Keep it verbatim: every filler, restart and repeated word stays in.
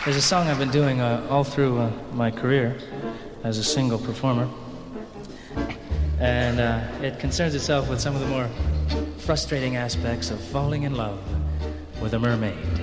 There's a song I've been doing uh, all through uh, my career as a single performer. And uh, it concerns itself with some of the more frustrating aspects of falling in love with a mermaid.